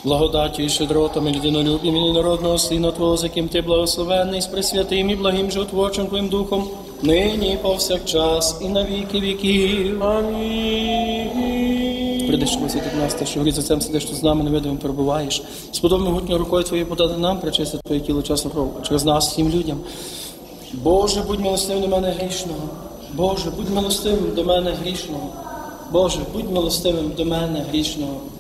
Благодаттю і щедротами людинолюбним і народного Сина Твого, за ким Ти благословенний, з пресвятим і благим животворчим Твоїм Духом, нині і повсякчас, і на віки віків. Амінь. Прийдеш, святить нас, ти, що горі за цим сидиш, тут з нами невидимим перебуваєш. Сподобно гутньою рукою Твоєю подати нам, причисти Твоє тіло часу кров, через нас всім людям. Боже, будь милостивим до мене грішного. Боже, будь милостивим до мене грішного. Боже, будь милостивим до мене грішного.